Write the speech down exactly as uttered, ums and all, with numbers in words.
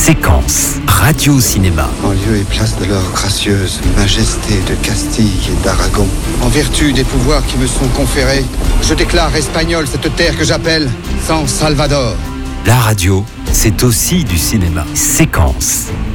Séquence, radio-cinéma. En lieu et place de leur gracieuse majesté de Castille et d'Aragon, en vertu des pouvoirs qui me sont conférés, je déclare espagnole cette terre que j'appelle San Salvador. La radio, c'est aussi du cinéma. Séquence,